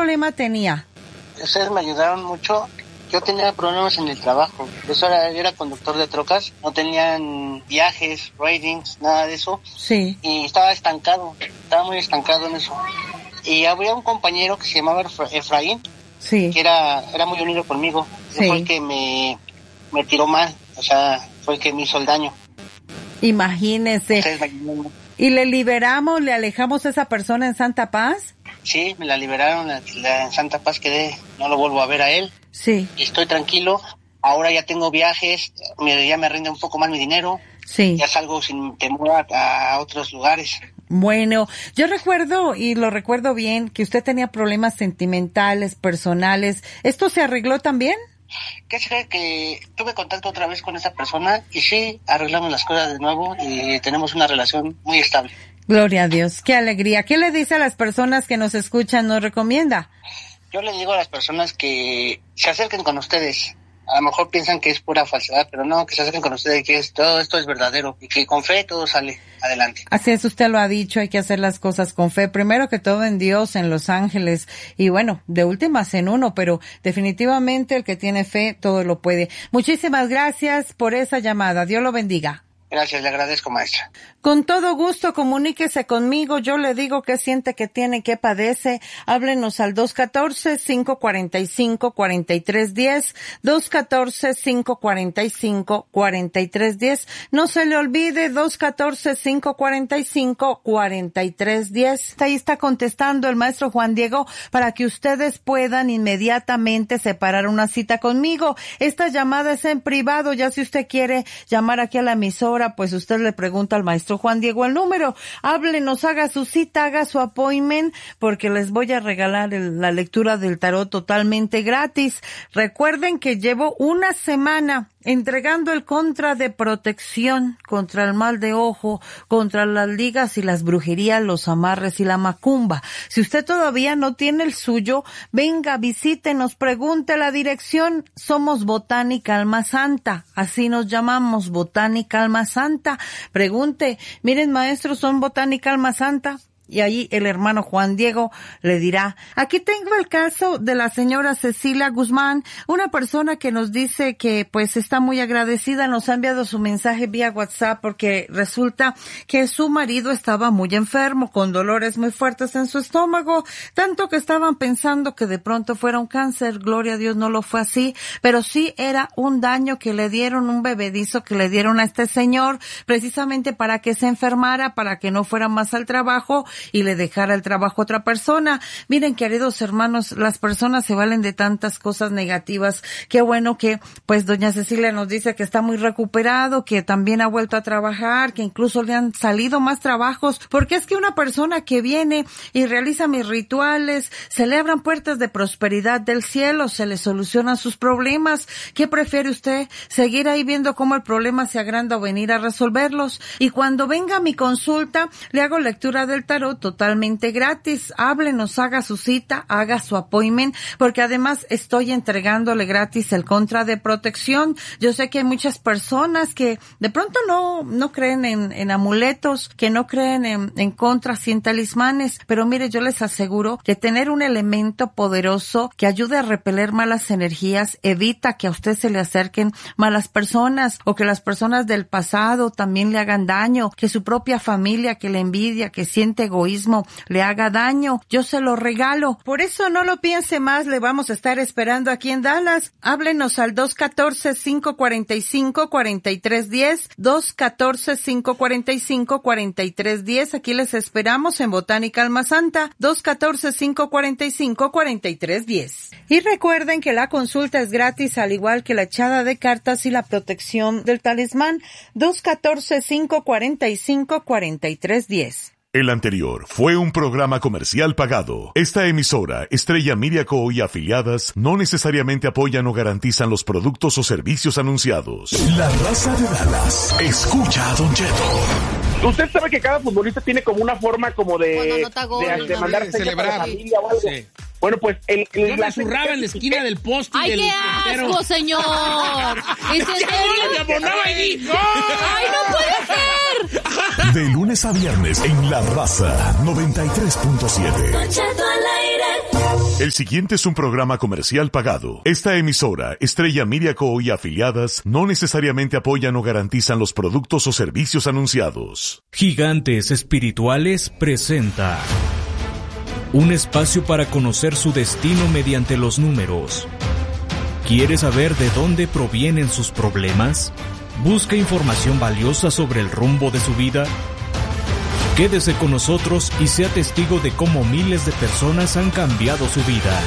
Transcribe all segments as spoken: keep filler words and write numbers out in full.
problema tenía? Ustedes me ayudaron mucho. Yo tenía problemas en el trabajo. Eso era, yo era conductor de trocas. No tenían viajes, ratings, nada de eso. Sí. Y estaba estancado. Estaba muy estancado en eso. Y había un compañero que se llamaba Efraín. Sí. Que era, era muy unido conmigo. Sí. Fue el que me, me tiró mal. O sea, fue el que me hizo el daño. Imagínese. ¿Y le liberamos, le alejamos a esa persona en Santa Paz? Sí, me la liberaron, la, la, en Santa Paz quedé, no lo vuelvo a ver a él. Sí. Y estoy tranquilo, ahora ya tengo viajes, me, ya me rinde un poco más mi dinero. Sí. Ya salgo sin temor a, a otros lugares. Bueno, yo recuerdo, y lo recuerdo bien, que usted tenía problemas sentimentales, personales. ¿Esto se arregló también? ¿Qué sé? Que tuve contacto otra vez con esa persona y sí, arreglamos las cosas de nuevo y tenemos una relación muy estable. Gloria a Dios, qué alegría. ¿Qué le dice a las personas que nos escuchan, nos recomienda? Yo le digo a las personas que se acerquen con ustedes. A lo mejor piensan que es pura falsedad, pero no, que se acerquen con ustedes, que es, todo esto es verdadero y que con fe todo sale adelante. Así es, usted lo ha dicho, hay que hacer las cosas con fe. Primero que todo en Dios, en los ángeles y bueno, de últimas en uno, pero definitivamente el que tiene fe todo lo puede. Muchísimas gracias por esa llamada. Dios lo bendiga. Gracias, le agradezco, maestra. Con todo gusto, comuníquese conmigo. Yo le digo qué siente, que tiene, qué padece. Háblenos al dos uno cuatro, cinco cuatro cinco, cuatro tres uno cero, dos uno cuatro, cinco cuatro cinco, cuatro tres uno cero. No se le olvide, dos uno cuatro, cinco cuatro cinco, cuatro tres uno cero. Ahí está contestando el maestro Juan Diego para que ustedes puedan inmediatamente separar una cita conmigo. Esta llamada es en privado, ya si usted quiere llamar aquí a la emisora, pues usted le pregunta al maestro Juan Diego el número. Háblenos, haga su cita, haga su appointment, porque les voy a regalar el, la lectura del tarot totalmente gratis. Recuerden que llevo una semana entregando el contra de protección contra el mal de ojo, contra las ligas y las brujerías, los amarres y la macumba. Si usted todavía no tiene el suyo, venga, visítenos, pregunte la dirección. Somos Botánica Alma Santa, así nos llamamos, Botánica Alma Santa. Pregunte, miren maestro, ¿son Botánica Alma Santa? Y ahí el hermano Juan Diego le dirá. Aquí tengo el caso de la señora Cecilia Guzmán, una persona que nos dice que pues está muy agradecida, nos ha enviado su mensaje vía WhatsApp porque resulta que su marido estaba muy enfermo, con dolores muy fuertes en su estómago, tanto que estaban pensando que de pronto fuera un cáncer. Gloria a Dios, no lo fue así, pero sí era un daño que le dieron, un bebedizo que le dieron a este señor, precisamente para que se enfermara, para que no fuera más al trabajo y le dejara el trabajo a otra persona. Miren, queridos hermanos, las personas se valen de tantas cosas negativas. Qué bueno que, pues, doña Cecilia nos dice que está muy recuperado, que también ha vuelto a trabajar, que incluso le han salido más trabajos, porque es que una persona que viene y realiza mis rituales, se le abran puertas de prosperidad del cielo, se le solucionan sus problemas. ¿Qué prefiere usted? ¿Seguir ahí viendo cómo el problema se agranda o venir a resolverlos? Y cuando venga a mi consulta, le hago lectura del tarot totalmente gratis. Háblenos, haga su cita, haga su appointment, porque además estoy entregándole gratis el contra de protección. Yo sé que hay muchas personas que de pronto no no creen en, en amuletos, que no creen en, en contras y en talismanes, pero mire, yo les aseguro que tener un elemento poderoso que ayude a repeler malas energías evita que a usted se le acerquen malas personas o que las personas del pasado también le hagan daño, que su propia familia que le envidia, que siente egoísmo, le haga daño. Yo se lo regalo. Por eso no lo piense más, le vamos a estar esperando aquí en Dallas. Háblenos al dos uno cuatro, cinco cuatro cinco, cuatro tres uno cero, dos uno cuatro, cinco cuatro cinco, cuatro tres uno cero. Aquí les esperamos en Botánica Alma Santa, dos uno cuatro, cinco cuatro cinco, cuatro tres uno cero. Y recuerden que la consulta es gratis, al igual que la echada de cartas y la protección del talismán, dos uno cuatro, cinco cuatro cinco, cuatro tres uno cero. El anterior fue un programa comercial pagado. Esta emisora, Estrella Miriaco y afiliadas, no necesariamente apoyan o garantizan los productos o servicios anunciados. La Raza de Dallas. Escucha a Don Cheto. Usted sabe que cada futbolista tiene como una forma como de, gol, de, de mandar de celebrar a la familia o algo. Sí. Bueno, pues el, el yo me zurraba en la esquina del poste. ¡Ay, del qué portero. asco, señor! ¿Es en serio? ¡Me abonaba allí! ¡Ay, no puede ser! De lunes a viernes en La Raza noventa y tres punto siete. Don Cheto al aire. El siguiente es un programa comercial pagado. Esta emisora, Estrella Miriaco y afiliadas, no necesariamente apoyan o garantizan los productos o servicios anunciados. Gigantes Espirituales presenta un espacio para conocer su destino mediante los números. ¿Quiere saber de dónde provienen sus problemas? ¿Busca información valiosa sobre el rumbo de su vida? Quédese con nosotros y sea testigo de cómo miles de personas han cambiado su vida.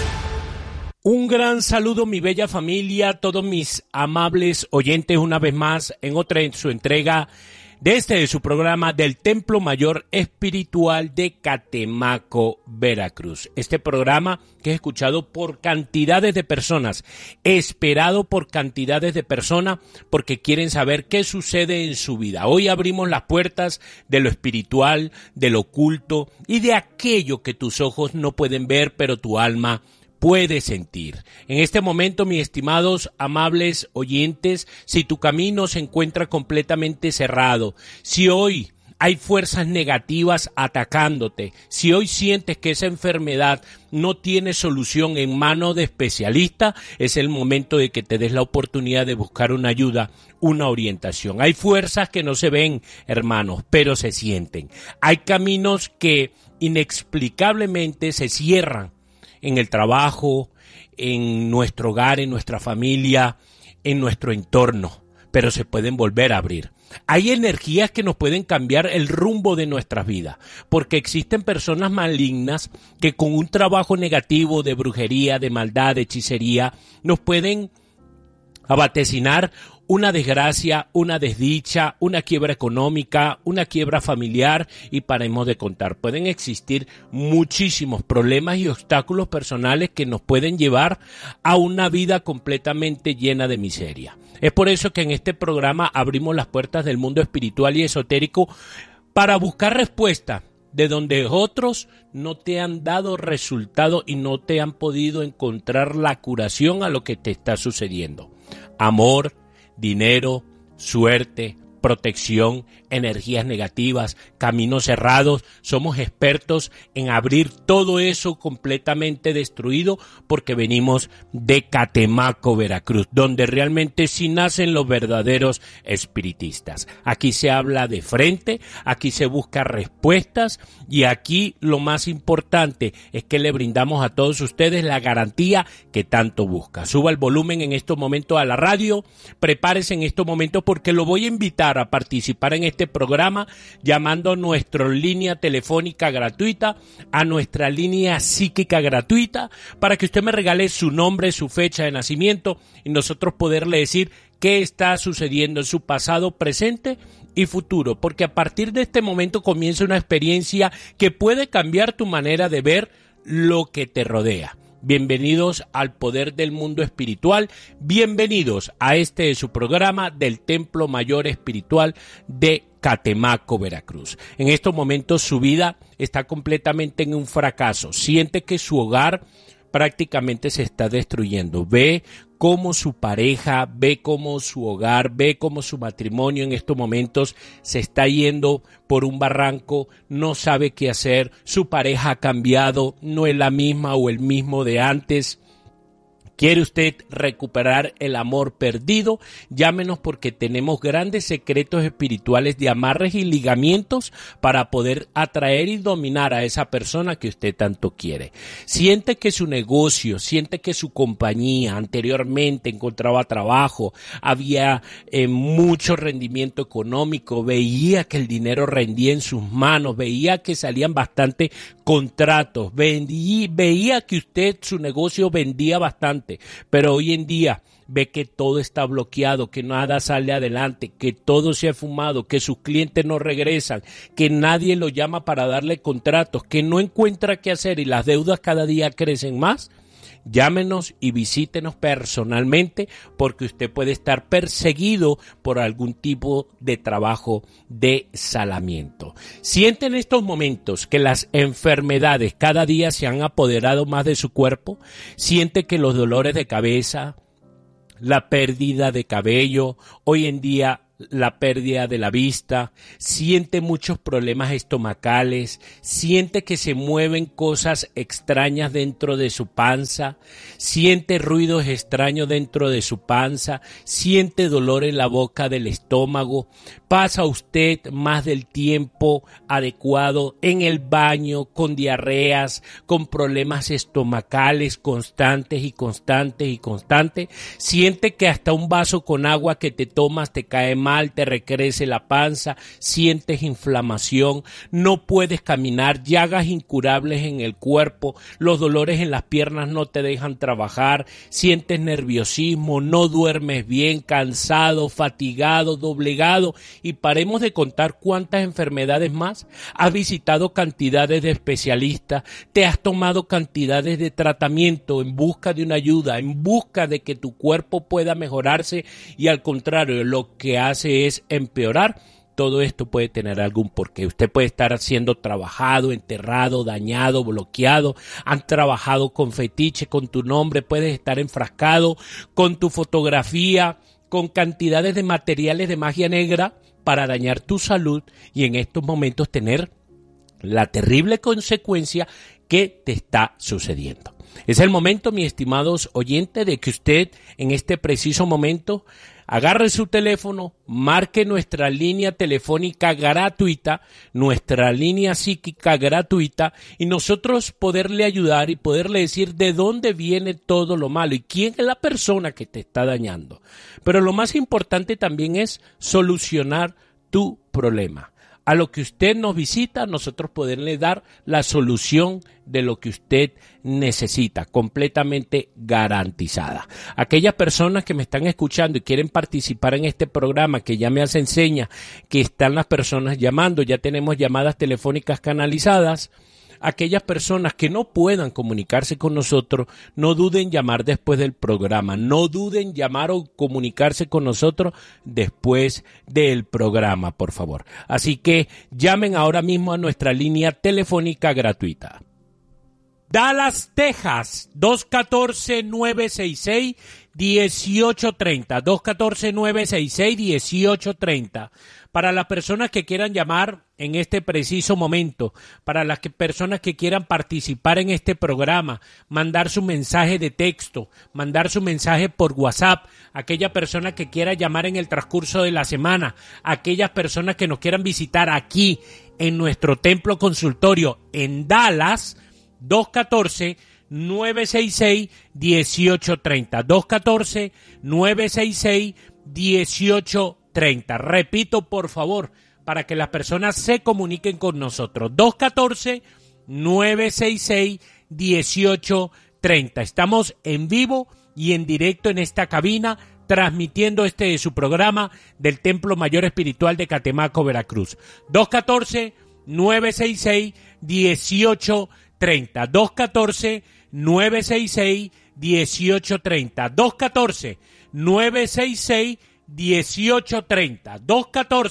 Un gran saludo, mi bella familia, todos mis amables oyentes, una vez más en otra en su entrega de este de su programa del Templo Mayor Espiritual de Catemaco, Veracruz. Este programa que es escuchado por cantidades de personas, esperado por cantidades de personas porque quieren saber qué sucede en su vida. Hoy abrimos las puertas de lo espiritual, de lo oculto y de aquello que tus ojos no pueden ver, pero tu alma puede sentir. En este momento, mis estimados amables oyentes, si tu camino se encuentra completamente cerrado, si hoy hay fuerzas negativas atacándote, si hoy sientes que esa enfermedad no tiene solución en manos de especialistas, es el momento de que te des la oportunidad de buscar una ayuda, una orientación. Hay fuerzas que no se ven, hermanos, pero se sienten. Hay caminos que inexplicablemente se cierran en el trabajo, en nuestro hogar, en nuestra familia, en nuestro entorno, pero se pueden volver a abrir. Hay energías que nos pueden cambiar el rumbo de nuestras vidas, porque existen personas malignas que con un trabajo negativo de brujería, de maldad, de hechicería, nos pueden avaticinar una desgracia, una desdicha, una quiebra económica, una quiebra familiar y paremos de contar. Pueden existir muchísimos problemas y obstáculos personales que nos pueden llevar a una vida completamente llena de miseria. Es por eso que en este programa abrimos las puertas del mundo espiritual y esotérico para buscar respuesta de donde otros no te han dado resultado y no te han podido encontrar la curación a lo que te está sucediendo. Amor, dinero, suerte, protección, energías negativas, caminos cerrados. Somos expertos en abrir todo eso completamente destruido porque venimos de Catemaco, Veracruz, donde realmente sí nacen los verdaderos espiritistas. Aquí se habla de frente, aquí se busca respuestas y aquí lo más importante es que le brindamos a todos ustedes la garantía que tanto busca. Suba el volumen en estos momentos a la radio, prepárese en estos momentos porque lo voy a invitar a participar en este programa llamando a nuestra línea telefónica gratuita, a nuestra línea psíquica gratuita, para que usted me regale su nombre, su fecha de nacimiento y nosotros poderle decir qué está sucediendo en su pasado, presente y futuro, porque a partir de este momento comienza una experiencia que puede cambiar tu manera de ver lo que te rodea. Bienvenidos al poder del mundo espiritual, bienvenidos a este de su programa del Templo Mayor Espiritual de Catemaco, Veracruz. En estos momentos su vida está completamente en un fracaso, siente que su hogar prácticamente se está destruyendo, ve cómo su pareja, ve cómo su hogar, ve cómo su matrimonio en estos momentos se está yendo por un barranco, no sabe qué hacer, su pareja ha cambiado, no es la misma o el mismo de antes. ¿Quiere usted recuperar el amor perdido? Llámenos porque tenemos grandes secretos espirituales de amarres y ligamientos para poder atraer y dominar a esa persona que usted tanto quiere. Siente que su negocio, siente que su compañía anteriormente encontraba trabajo, había eh, mucho rendimiento económico, veía que el dinero rendía en sus manos, veía que salían bastante contratos, vendí, veía que usted su negocio vendía bastante. Pero hoy en día ve que todo está bloqueado, que nada sale adelante, que todo se ha fumado, que sus clientes no regresan, que nadie lo llama para darle contratos, que no encuentra qué hacer y las deudas cada día crecen más. Llámenos y visítenos personalmente porque usted puede estar perseguido por algún tipo de trabajo de salamiento. Siente en estos momentos que las enfermedades cada día se han apoderado más de su cuerpo. Siente que los dolores de cabeza, la pérdida de cabello, hoy en día la pérdida de la vista, siente muchos problemas estomacales, siente que se mueven cosas extrañas dentro de su panza, siente ruidos extraños dentro de su panza, siente dolor en la boca del estómago, pasa usted más del tiempo adecuado en el baño, con diarreas, con problemas estomacales constantes y constantes y constantes, siente que hasta un vaso con agua que te tomas te cae mal, te recrece la panza, sientes inflamación, no puedes caminar, llagas incurables en el cuerpo, los dolores en las piernas no te dejan trabajar, sientes nerviosismo, no duermes bien, cansado, fatigado, doblegado, y paremos de contar cuántas enfermedades más. Has visitado cantidades de especialistas, te has tomado cantidades de tratamiento en busca de una ayuda, en busca de que tu cuerpo pueda mejorarse, y al contrario, lo que hace es empeorar. Todo esto puede tener algún porqué. Usted puede estar siendo trabajado, enterrado, dañado, bloqueado. Han trabajado con fetiche, con tu nombre. Puedes estar enfrascado con tu fotografía, con cantidades de materiales de magia negra para dañar tu salud y en estos momentos tener la terrible consecuencia que te está sucediendo. Es el momento, mis estimados oyentes, de que usted en este preciso momento agarre su teléfono, marque nuestra línea telefónica gratuita, nuestra línea psíquica gratuita, y nosotros poderle ayudar y poderle decir de dónde viene todo lo malo y quién es la persona que te está dañando. Pero lo más importante también es solucionar tu problema. A lo que usted nos visita, nosotros poderle dar la solución de lo que usted necesita, completamente garantizada. Aquellas personas que me están escuchando y quieren participar en este programa, que ya me hacen señas que están las personas llamando, ya tenemos llamadas telefónicas canalizadas. Aquellas personas que no puedan comunicarse con nosotros, no duden llamar después del programa, no duden llamar o comunicarse con nosotros después del programa, por favor. Así que llamen ahora mismo a nuestra línea telefónica gratuita. Dallas, Texas, dos uno cuatro, nueve seis seis, uno ocho tres cero, dos uno cuatro, nueve seis seis, uno ocho tres cero. Para las personas que quieran llamar en este preciso momento, para las que, personas que quieran participar en este programa, mandar su mensaje de texto, mandar su mensaje por WhatsApp, aquella persona que quiera llamar en el transcurso de la semana, aquellas personas que nos quieran visitar aquí en nuestro templo consultorio en Dallas, dos uno cuatro, nueve seis seis, uno ocho tres cero, dos uno cuatro, nueve seis seis, uno ocho treinta. Repito, por favor, para que las personas se comuniquen con nosotros. dos uno cuatro, nueve seis seis, uno ocho treinta. Estamos en vivo y en directo en esta cabina, transmitiendo este de su programa del Templo Mayor Espiritual de Catemaco, Veracruz. dos uno cuatro, nueve seis seis, uno ocho treinta. dos uno cuatro, nueve seis seis, uno ocho treinta. dos uno cuatro, nueve seis seis, uno ocho treinta. dos uno cuatro,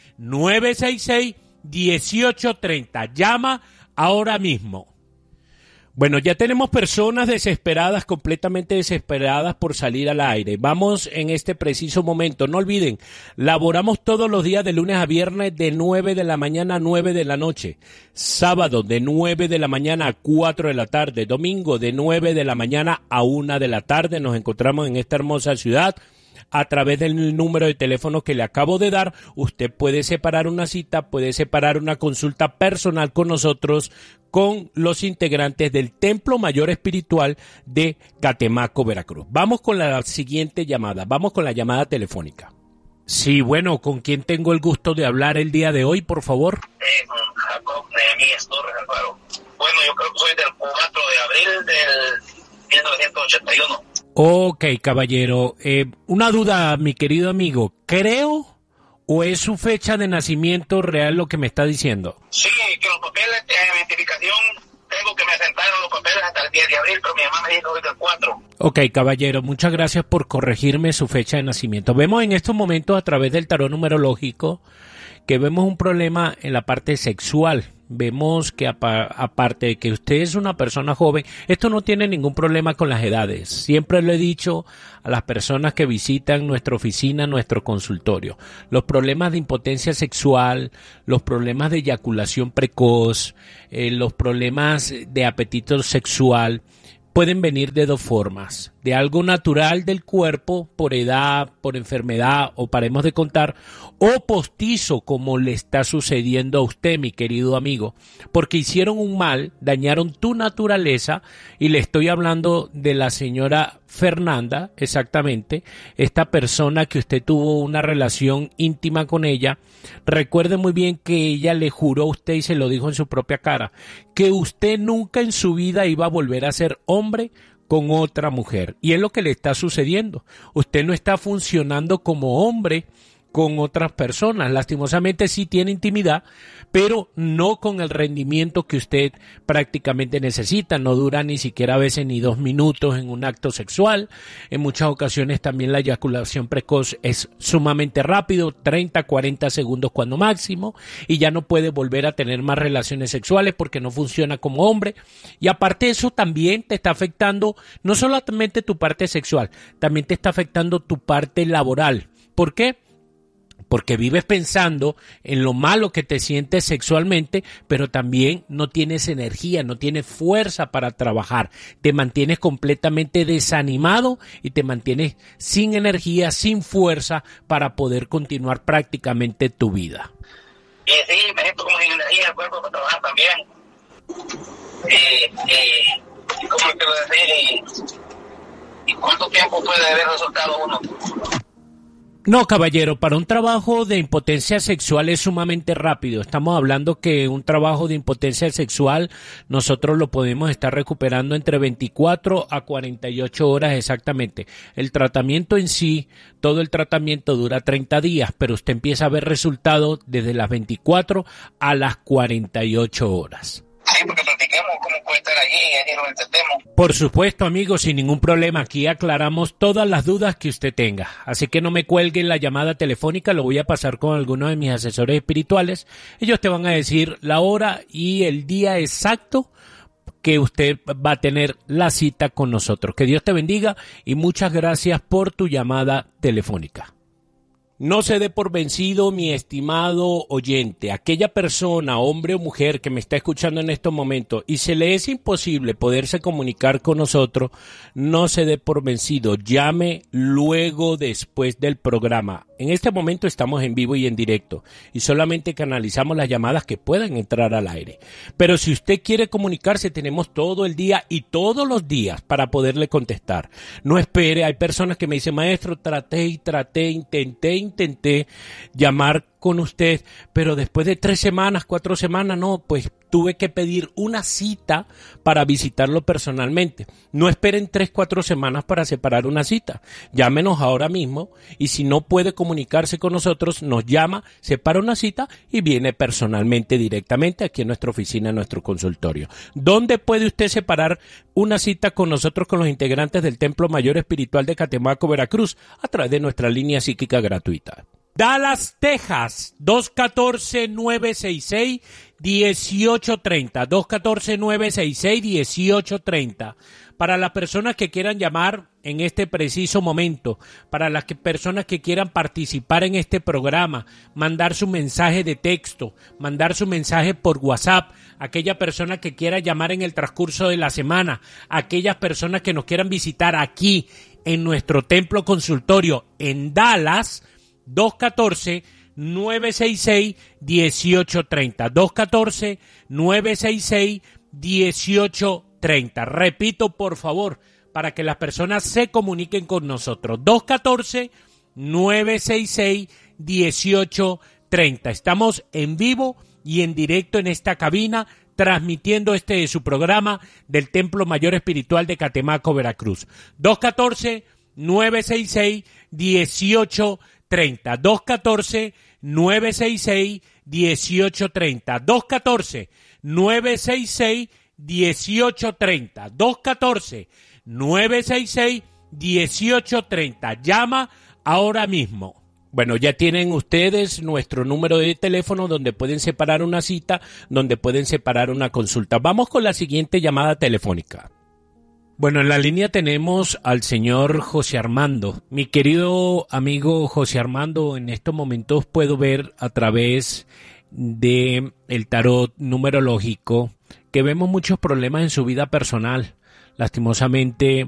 nueve seis seis, uno ocho treinta. Llama ahora mismo. Bueno, ya tenemos personas desesperadas, completamente desesperadas por salir al aire. Vamos en este preciso momento. No olviden, laboramos todos los días de lunes a viernes de nueve de la mañana a nueve de la noche. Sábado de nueve de la mañana a cuatro de la tarde. Domingo de nueve de la mañana a una de la tarde. Nos encontramos en esta hermosa ciudad. A través del número de teléfono que le acabo de dar, usted puede separar una cita, puede separar una consulta personal con nosotros, con los integrantes del Templo Mayor Espiritual de Catemaco, Veracruz. Vamos con la siguiente llamada, vamos con la llamada telefónica. Sí, bueno, ¿con quién tengo el gusto de hablar el día de hoy, por favor? Eh, con Jacob Nehemías Torres Alfaro. Bueno, yo creo que soy del cuatro de abril del mil novecientos ochenta y uno. Ok, caballero. Eh, una duda, mi querido amigo. ¿Creo o es su fecha de nacimiento real lo que me está diciendo? Sí, que los papeles de identificación tengo que me asentaron los papeles hasta el diez de abril, pero mi mamá me dijo que el cuatro. Ok, caballero, muchas gracias por corregirme su fecha de nacimiento. Vemos en estos momentos a través del tarot numerológico que vemos un problema en la parte sexual. vemos que apa- aparte de que usted es una persona joven, esto no tiene ningún problema con las edades. Siempre lo he dicho a las personas que visitan nuestra oficina, nuestro consultorio. Los problemas de impotencia sexual, los problemas de eyaculación precoz, eh, los problemas de apetito sexual, pueden venir de dos formas, de algo natural del cuerpo, por edad, por enfermedad o paremos de contar, o postizo como le está sucediendo a usted, mi querido amigo, porque hicieron un mal, dañaron tu naturaleza, y le estoy hablando de la señora Fernanda, exactamente, esta persona que usted tuvo una relación íntima con ella. Recuerde muy bien que ella le juró a usted y se lo dijo en su propia cara, que usted nunca en su vida iba a volver a ser hombre con otra mujer. Y es lo que le está sucediendo. Usted no está funcionando como hombre con otras personas. Lastimosamente sí tiene intimidad, pero no con el rendimiento que usted prácticamente necesita. No dura ni siquiera a veces ni dos minutos en un acto sexual. En muchas ocasiones también la eyaculación precoz es sumamente rápido, treinta, cuarenta segundos cuando máximo, y ya no puede volver a tener más relaciones sexuales porque no funciona como hombre. Y aparte de eso también te está afectando no solamente tu parte sexual, también te está afectando tu parte laboral. ¿Por qué? Porque vives pensando en lo malo que te sientes sexualmente, pero también no tienes energía, no tienes fuerza para trabajar. Te mantienes completamente desanimado y te mantienes sin energía, sin fuerza para poder continuar prácticamente tu vida. Y sí, me siento como sin energía el cuerpo para trabajar también. Eh, eh, ¿Cómo quiero decir? ¿Y cuánto tiempo puede haber resultado uno? No, caballero, para un trabajo de impotencia sexual es sumamente rápido. Estamos hablando que un trabajo de impotencia sexual nosotros lo podemos estar recuperando entre veinticuatro a cuarenta y ocho horas exactamente. El tratamiento en sí, todo el tratamiento dura treinta días, pero usted empieza a ver resultados desde las veinticuatro a las cuarenta y ocho horas. Sí, porque practiquemos cómo puede estar allí y allí lo entendemos. Por supuesto, amigo, sin ningún problema. Aquí aclaramos todas las dudas que usted tenga. Así que no me cuelguen la llamada telefónica, lo voy a pasar con algunos de mis asesores espirituales. Ellos te van a decir la hora y el día exacto que usted va a tener la cita con nosotros. Que Dios te bendiga y muchas gracias por tu llamada telefónica. No se dé por vencido, mi estimado oyente, aquella persona, hombre o mujer que me está escuchando en estos momentos y se le es imposible poderse comunicar con nosotros, no se dé por vencido, llame luego después del programa. En este momento estamos en vivo y en directo y solamente canalizamos las llamadas que puedan entrar al aire. Pero si usted quiere comunicarse, tenemos todo el día y todos los días para poderle contestar. No espere, hay personas que me dicen, maestro, traté y traté, intenté, intenté llamar con usted, pero después de tres semanas, cuatro semanas, no, pues tuve que pedir una cita para visitarlo personalmente. No esperen tres, cuatro semanas para separar una cita. Llámenos ahora mismo y si no puede comunicarse con nosotros, nos llama, separa una cita y viene personalmente directamente aquí en nuestra oficina, en nuestro consultorio. ¿Dónde puede usted separar una cita con nosotros, con los integrantes del Templo Mayor Espiritual de Catemaco, Veracruz? A través de nuestra línea psíquica gratuita. Dallas, Texas, dos uno cuatro, nueve seis seis, uno ocho tres cero, dos uno cuatro, nueve seis seis, uno ocho tres cero. Para las personas que quieran llamar en este preciso momento, para las que, personas que quieran participar en este programa, mandar su mensaje de texto, mandar su mensaje por WhatsApp, aquella persona que quiera llamar en el transcurso de la semana, aquellas personas que nos quieran visitar aquí en nuestro templo consultorio en Dallas, dos uno cuatro, nueve seis seis, uno ocho tres cero. dos uno cuatro, nueve seis seis, uno ocho tres cero. Repito, por favor, para que las personas se comuniquen con nosotros. dos uno cuatro, nueve seis seis, uno ocho tres cero. Estamos en vivo y en directo en esta cabina, transmitiendo este de su programa del Templo Mayor Espiritual de Catemaco, Veracruz. dos uno cuatro, nueve seis seis, uno ocho tres cero. dos uno cuatro, nueve seis seis, uno ocho tres cero. dos uno cuatro, nueve seis seis, uno ocho tres cero. dos uno cuatro, nueve seis seis, uno ocho tres cero. Llama ahora mismo. Bueno, ya tienen ustedes nuestro número de teléfono donde pueden separar una cita, donde pueden separar una consulta. Vamos con la siguiente llamada telefónica. Bueno, en la línea tenemos al señor José Armando. Mi querido amigo José Armando, en estos momentos puedo ver a través de el tarot numerológico que vemos muchos problemas en su vida personal. Lastimosamente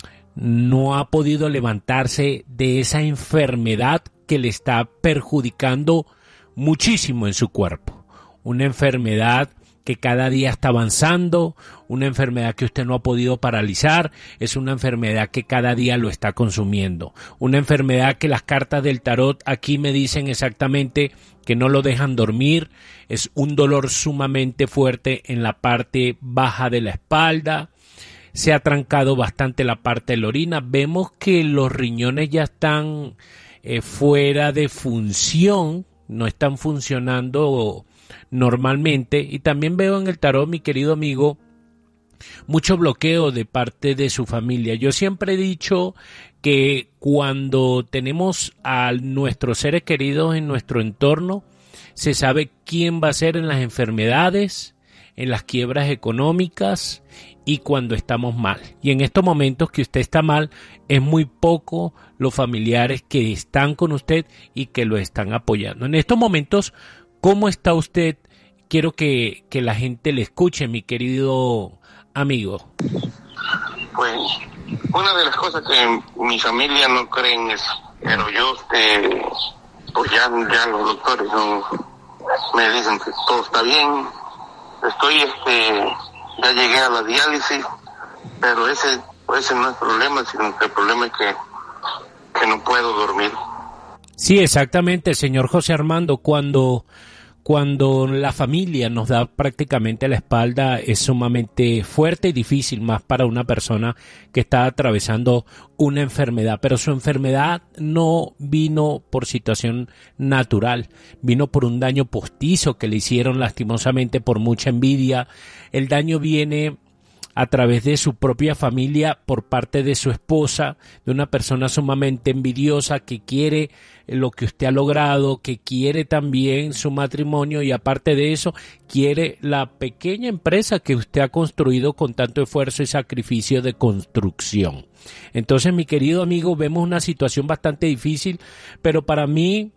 no ha podido levantarse de esa enfermedad que le está perjudicando muchísimo en su cuerpo. Una enfermedad que cada día está avanzando, una enfermedad que usted no ha podido paralizar, es una enfermedad que cada día lo está consumiendo. Una enfermedad que las cartas del tarot aquí me dicen exactamente que no lo dejan dormir, es un dolor sumamente fuerte en la parte baja de la espalda, se ha trancado bastante la parte de la orina, vemos que los riñones ya están eh, fuera de función, no están funcionando normalmente, y también veo en el tarot, mi querido amigo, mucho bloqueo de parte de su familia. Yo siempre he dicho que cuando tenemos a nuestros seres queridos en nuestro entorno, se sabe quién va a ser en las enfermedades, en las quiebras económicas y cuando estamos mal. Y en estos momentos que usted está mal, es muy poco los familiares que están con usted y que lo están apoyando. En estos momentos, ¿cómo está usted? Quiero que, que la gente le escuche, mi querido amigo. Pues una de las cosas que mi familia no cree en eso, pero yo, eh, pues ya, ya los doctores no, me dicen que todo está bien. Estoy, este, ya llegué a la diálisis, pero ese, ese no es problema, sino que el problema es que, que no puedo dormir. Sí, exactamente, señor José Armando, cuando, cuando la familia nos da prácticamente la espalda es sumamente fuerte y difícil, más para una persona que está atravesando una enfermedad, pero su enfermedad no vino por situación natural, vino por un daño postizo que le hicieron lastimosamente por mucha envidia. El daño viene a través de su propia familia por parte de su esposa, de una persona sumamente envidiosa que quiere lo que usted ha logrado, que quiere también su matrimonio y aparte de eso quiere la pequeña empresa que usted ha construido con tanto esfuerzo y sacrificio de construcción. Entonces, mi querido amigo, vemos una situación bastante difícil, pero para mí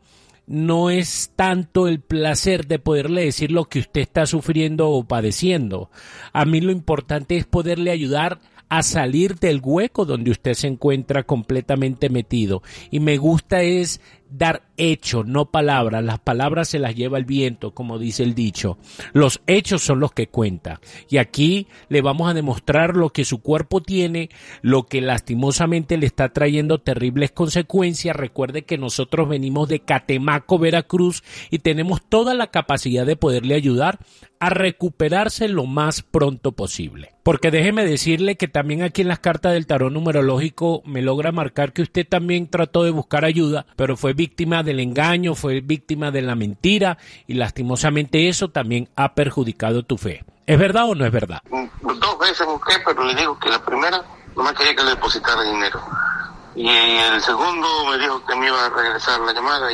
no es tanto el placer de poderle decir lo que usted está sufriendo o padeciendo. A mí lo importante es poderle ayudar a salir del hueco donde usted se encuentra completamente metido. Y me gusta es dar hechos, no palabras. Las palabras se las lleva el viento, como dice el dicho. Los hechos son los que cuentan. Y aquí le vamos a demostrar lo que su cuerpo tiene, lo que lastimosamente le está trayendo terribles consecuencias. Recuerde que nosotros venimos de Catemaco, Veracruz, y tenemos toda la capacidad de poderle ayudar a recuperarse lo más pronto posible. Porque déjeme decirle que también aquí en las cartas del tarot numerológico me logra marcar que usted también trató de buscar ayuda, pero fue víctima del engaño, fue víctima de la mentira y lastimosamente eso también ha perjudicado tu fe. ¿Es verdad o no es verdad? Dos veces busqué, pero le digo que la primera nomás quería que le depositara dinero. Y el segundo me dijo que me iba a regresar la llamada y,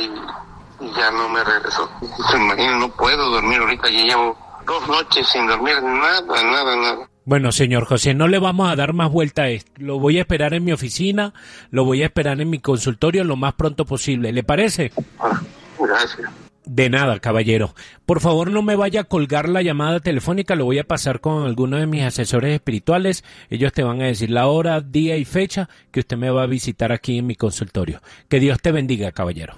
y ya no me regresó. Se imagina, no puedo dormir ahorita, ya llevo dos noches sin dormir, nada, nada, nada. Bueno, señor José, no le vamos a dar más vuelta a esto. Lo voy a esperar en mi oficina, lo voy a esperar en mi consultorio lo más pronto posible. ¿Le parece? Ah, gracias. De nada, caballero. Por favor, no me vaya a colgar la llamada telefónica, lo voy a pasar con alguno de mis asesores espirituales. Ellos te van a decir la hora, día y fecha que usted me va a visitar aquí en mi consultorio. Que Dios te bendiga, caballero.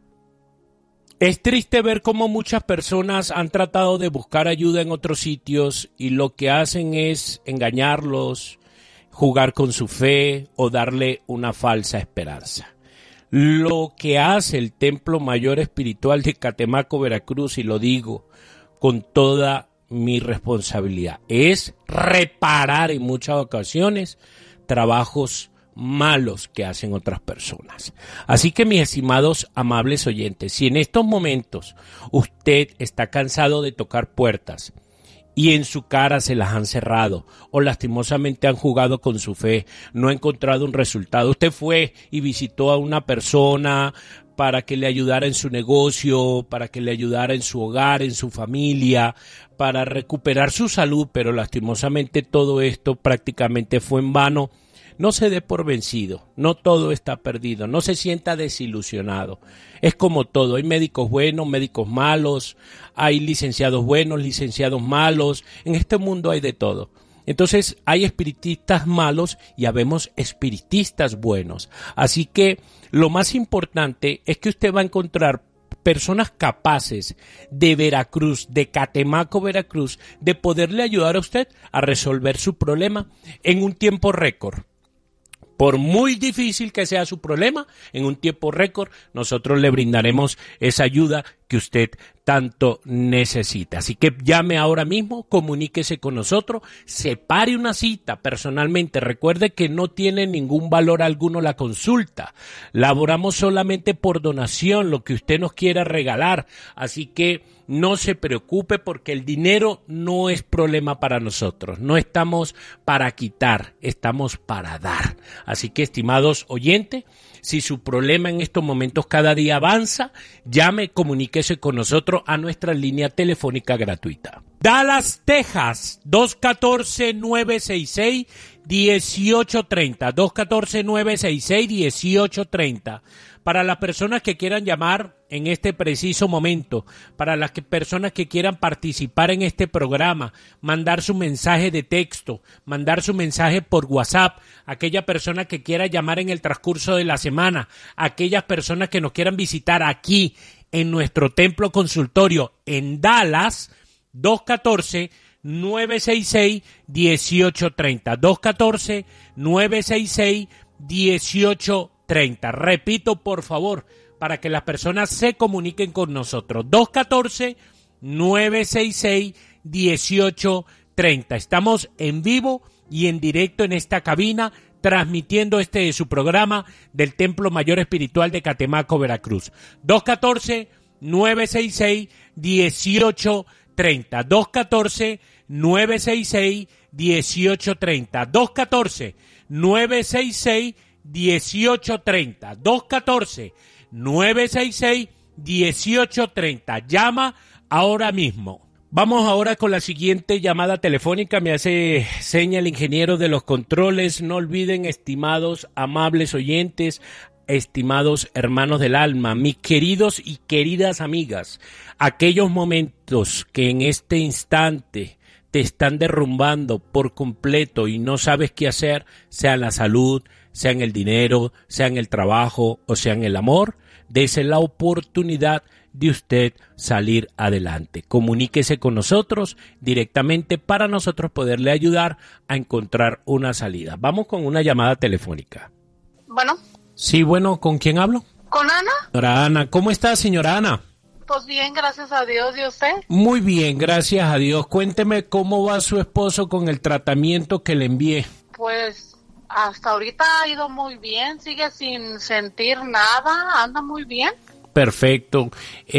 Es triste ver cómo muchas personas han tratado de buscar ayuda en otros sitios y lo que hacen es engañarlos, jugar con su fe o darle una falsa esperanza. Lo que hace el Templo Mayor Espiritual de Catemaco, Veracruz, y lo digo con toda mi responsabilidad, es reparar en muchas ocasiones trabajos malos que hacen otras personas. Así que, mis estimados amables oyentes, si en estos momentos usted está cansado de tocar puertas y en su cara se las han cerrado o lastimosamente han jugado con su fe, no ha encontrado un resultado, usted fue y visitó a una persona para que le ayudara en su negocio, para que le ayudara en su hogar, en su familia, para recuperar su salud, pero lastimosamente todo esto prácticamente fue en vano. No se dé por vencido, no todo está perdido, no se sienta desilusionado. Es como todo, hay médicos buenos, médicos malos, hay licenciados buenos, licenciados malos, en este mundo hay de todo. Entonces hay espiritistas malos y habemos espiritistas buenos. Así que lo más importante es que usted va a encontrar personas capaces de Veracruz, de Catemaco, Veracruz, de poderle ayudar a usted a resolver su problema en un tiempo récord. Por muy difícil que sea su problema, en un tiempo récord, nosotros le brindaremos esa ayuda que usted tanto necesita. Así que llame ahora mismo, comuníquese con nosotros, separe una cita personalmente. Recuerde que no tiene ningún valor alguno la consulta. Laboramos solamente por donación, lo que usted nos quiera regalar. Así que no se preocupe porque el dinero no es problema para nosotros. No estamos para quitar, estamos para dar. Así que, estimados oyentes, si su problema en estos momentos cada día avanza, llame, comuníquese con nosotros a nuestra línea telefónica gratuita. Dallas, Texas, dos uno cuatro, nueve seis seis, uno ocho tres cero, dos uno cuatro, nueve seis seis, uno ocho tres cero. Para las personas que quieran llamar en este preciso momento, para las que, personas que quieran participar en este programa, mandar su mensaje de texto, mandar su mensaje por WhatsApp, aquella persona que quiera llamar en el transcurso de la semana, aquellas personas que nos quieran visitar aquí en nuestro templo consultorio en Dallas, dos uno cuatro, nueve seis seis, uno ocho tres cero, dos uno cuatro, nueve seis seis, uno ocho tres cero. Repito, por favor, para que las personas se comuniquen con nosotros. dos uno cuatro, nueve seis seis, uno ocho tres cero. Estamos en vivo y en directo en esta cabina, transmitiendo este de su programa del Templo Mayor Espiritual de Catemaco, Veracruz. dos uno cuatro, nueve seis seis, uno ocho tres cero. dos uno cuatro, nueve seis seis, uno ocho tres cero. dos uno cuatro, nueve seis seis, uno ocho tres cero. dos uno cuatro, nueve seis seis, uno ocho tres cero. Llama ahora mismo. Vamos ahora con la siguiente llamada telefónica. Me hace seña el ingeniero de los controles. No olviden, estimados, amables oyentes, estimados hermanos del alma, mis queridos y queridas amigas, aquellos momentos que en este instante te están derrumbando por completo y no sabes qué hacer, sea en la salud, sea en el dinero, sea en el trabajo o sea en el amor, dése la oportunidad de usted salir adelante. Comuníquese con nosotros directamente para nosotros poderle ayudar a encontrar una salida. Vamos con una llamada telefónica. Bueno. Sí, bueno, ¿con quién hablo? ¿Con Ana? Señora Ana, ¿cómo está, señora Ana? Pues bien, gracias a Dios. ¿Y usted? Muy bien, gracias a Dios. Cuénteme cómo va su esposo con el tratamiento que le envié. Pues hasta ahorita ha ido muy bien, sigue sin sentir nada, anda muy bien. Perfecto.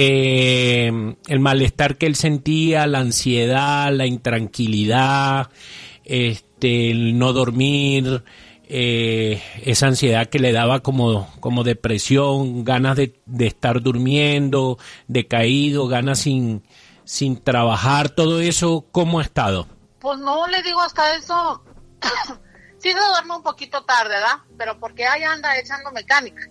Eh, el malestar que él sentía, la ansiedad, la intranquilidad, este, el no dormir, eh, esa ansiedad que le daba como, como depresión, ganas de, de estar durmiendo, decaído, ganas sin, sin trabajar, todo eso, ¿cómo ha estado? Pues no, le digo hasta eso, sí se duerme un poquito tarde, ¿verdad? Pero porque ahí anda echando mecánica.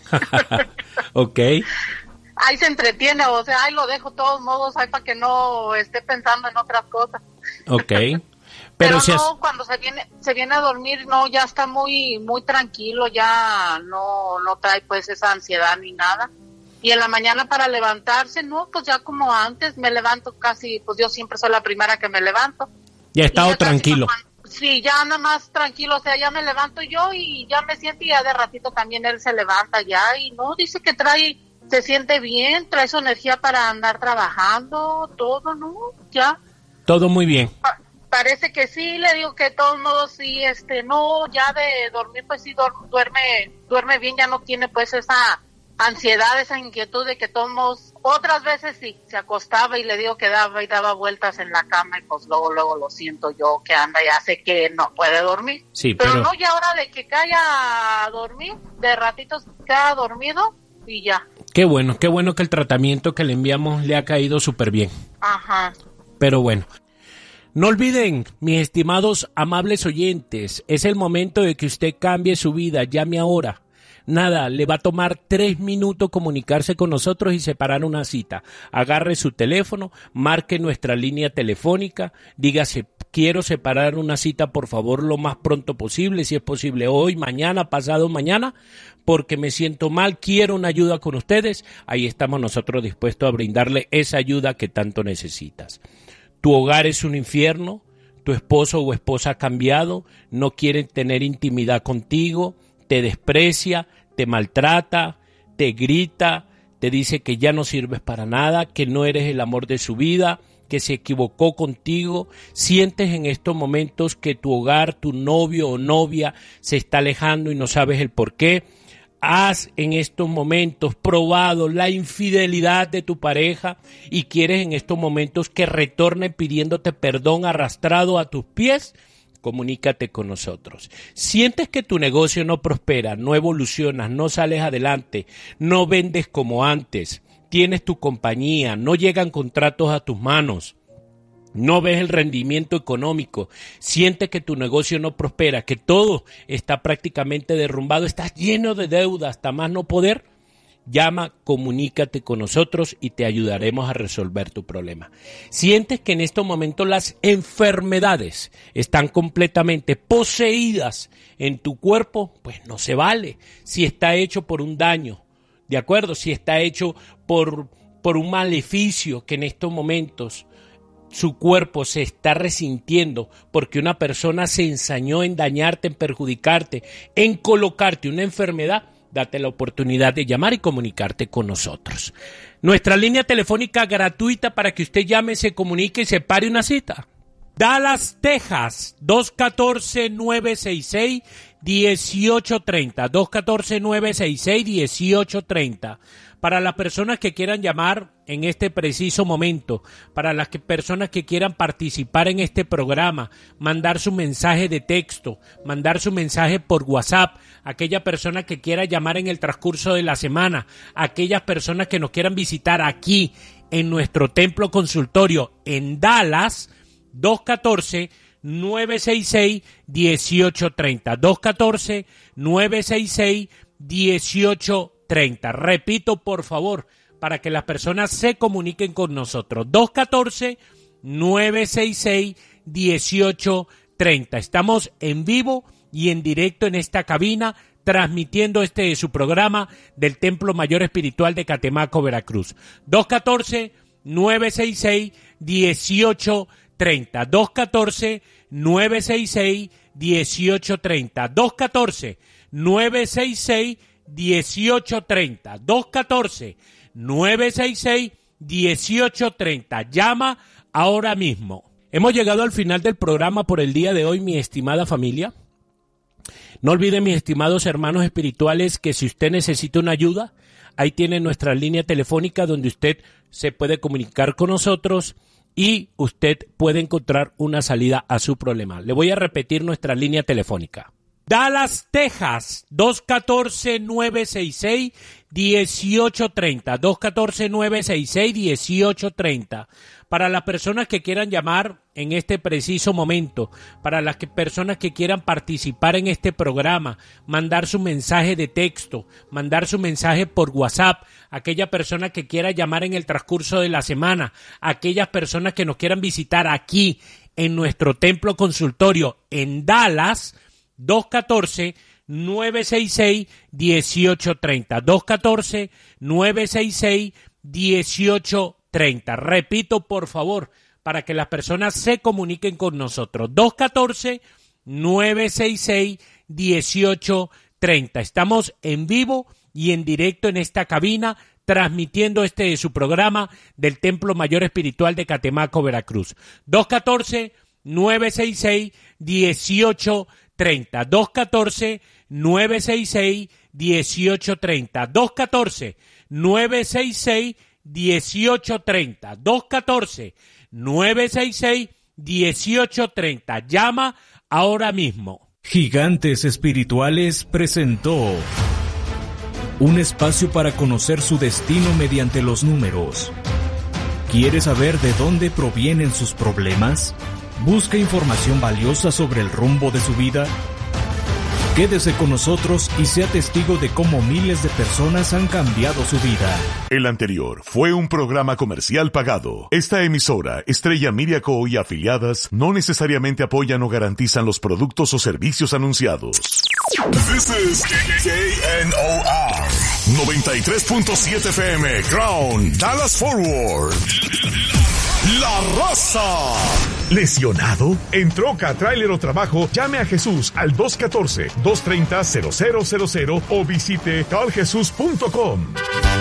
Ok. Ahí se entretiene, o sea, ahí lo dejo de todos modos, ahí para que no esté pensando en otras cosas. Ok. Pero, Pero si no, has... cuando se viene se viene a dormir, no, ya está muy muy tranquilo, ya no no trae pues esa ansiedad ni nada. Y en la mañana para levantarse, no, pues ya como antes, me levanto casi, pues yo siempre soy la primera que me levanto. Ya he estado tranquilo. Como, sí, ya nada más tranquilo, o sea, ya me levanto yo y ya me siento y ya de ratito también él se levanta ya y no, dice que trae, se siente bien, trae su energía para andar trabajando, todo, ¿no? Ya. Todo muy bien. Pa- parece que sí, le digo que de todos modos sí, este, no, ya de dormir pues sí du- duerme, duerme bien, ya no tiene pues esa ansiedad, esa inquietud de que todos modos, otras veces sí, se acostaba y le digo que daba y daba vueltas en la cama y pues luego, luego lo siento yo que anda y hace que no puede dormir. Sí, pero, pero no, ya ahora de que caiga a dormir, de ratitos queda dormido y ya. Qué bueno, qué bueno que el tratamiento que le enviamos le ha caído súper bien. Ajá. Pero bueno. No olviden, mis estimados amables oyentes, es el momento de que usted cambie su vida, llame ahora. Nada, le va a tomar tres minutos comunicarse con nosotros y separar una cita. Agarre su teléfono, marque nuestra línea telefónica, dígase, quiero separar una cita por favor lo más pronto posible, si es posible hoy, mañana, pasado mañana, porque me siento mal, quiero una ayuda con ustedes. Ahí estamos nosotros dispuestos a brindarle esa ayuda que tanto necesitas. Tu hogar es un infierno, tu esposo o esposa ha cambiado, no quiere tener intimidad contigo, te desprecia, te maltrata, te grita, te dice que ya no sirves para nada, que no eres el amor de su vida, que se equivocó contigo. Sientes en estos momentos que tu hogar, tu novio o novia se está alejando y no sabes el por qué. Has en estos momentos probado la infidelidad de tu pareja y quieres en estos momentos que retorne pidiéndote perdón arrastrado a tus pies. Comunícate con nosotros. Sientes que tu negocio no prospera, no evolucionas, no sales adelante, no vendes como antes, tienes tu compañía, no llegan contratos a tus manos, no ves el rendimiento económico, sientes que tu negocio no prospera, que todo está prácticamente derrumbado, estás lleno de deuda hasta más no poder. Llama, comunícate con nosotros y te ayudaremos a resolver tu problema. ¿Sientes que en estos momentos las enfermedades están completamente poseídas en tu cuerpo? Pues no se vale. Si está hecho por un daño, ¿de acuerdo? Si está hecho por, por un maleficio que en estos momentos su cuerpo se está resintiendo porque una persona se ensañó en dañarte, en perjudicarte, en colocarte una enfermedad, date la oportunidad de llamar y comunicarte con nosotros. Nuestra línea telefónica gratuita para que usted llame, se comunique y se pare una cita. Dallas, Texas, dos uno cuatro, nueve seis seis, uno ocho tres cero, dos uno cuatro, nueve seis seis, uno ocho tres cero. Para las personas que quieran llamar en este preciso momento, para las que, personas que quieran participar en este programa, mandar su mensaje de texto, mandar su mensaje por WhatsApp, aquella persona que quiera llamar en el transcurso de la semana, aquellas personas que nos quieran visitar aquí en nuestro templo consultorio en Dallas, dos uno cuatro, nueve seis seis, uno ocho tres cero, dos uno cuatro, nueve seis seis, uno ocho tres cero. Repito, por favor, para que las personas se comuniquen con nosotros. dos uno cuatro, nueve seis seis, uno ocho tres cero. Estamos en vivo y en directo en esta cabina, transmitiendo este su programa del Templo Mayor Espiritual de Catemaco, Veracruz. dos uno cuatro, nueve seis seis, uno ocho tres cero. dos uno cuatro, nueve seis seis, uno ocho tres cero. dos uno cuatro, nueve seis seis, uno ocho tres cero. dos uno cuatro, nueve seis seis, uno ocho tres cero. Llama ahora mismo. Hemos llegado al final del programa por el día de hoy, mi estimada familia. No olviden, mis estimados hermanos espirituales, que si usted necesita una ayuda, ahí tiene nuestra línea telefónica donde usted se puede comunicar con nosotros y usted puede encontrar una salida a su problema. Le voy a repetir nuestra línea telefónica. Dallas, Texas, dos uno cuatro, nueve seis seis, uno ocho tres cero, dos uno cuatro, nueve seis seis, uno ocho tres cero. Para las personas que quieran llamar en este preciso momento, para las que, personas que quieran participar en este programa, mandar su mensaje de texto, mandar su mensaje por WhatsApp, aquella persona que quiera llamar en el transcurso de la semana, aquellas personas que nos quieran visitar aquí en nuestro templo consultorio en Dallas, dos uno cuatro, nueve seis seis, uno ocho tres cero. dos uno cuatro, nueve seis seis, uno ocho tres cero. Repito, por favor, para que las personas se comuniquen con nosotros. dos uno cuatro, nueve seis seis, uno ocho tres cero. Estamos en vivo y en directo en esta cabina, transmitiendo este su programa del Templo Mayor Espiritual de Catemaco, Veracruz. dos uno cuatro, nueve seis seis, uno ocho tres cero. dos uno cuatro, nueve seis seis, uno ocho tres cero. dos uno cuatro, nueve seis seis, uno ocho tres cero. dos uno cuatro, nueve seis seis, uno ocho tres cero. Llama ahora mismo. Gigantes Espirituales presentó Un espacio para conocer su destino mediante los números. ¿Quiere saber de dónde provienen sus problemas? ¿Busca información valiosa sobre el rumbo de su vida? Quédese con nosotros y sea testigo de cómo miles de personas han cambiado su vida. El anterior fue un programa comercial pagado. Esta emisora, Estrella Media Co. y afiliadas, no necesariamente apoyan o garantizan los productos o servicios anunciados. This is K N O R noventa y tres punto siete F M, Crown, Dallas Forward. La Raza. ¿Lesionado? ¿En troca, tráiler o trabajo? Llame a Jesús al dos uno cuatro, dos tres cero, cero cero cero cero o visite cal jesús punto com.